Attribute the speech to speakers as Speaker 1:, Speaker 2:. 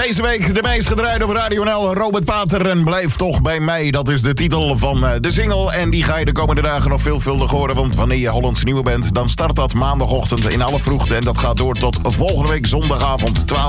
Speaker 1: Deze week de meest gedraaid op Radio NL. Robert Pater en Blijf toch bij mij. Dat is de titel van de single. En die ga je de komende dagen nog veelvuldig horen. Want wanneer je Hollandse Nieuwe bent, dan start dat maandagochtend in alle vroegte. En dat gaat door tot volgende week zondagavond 12.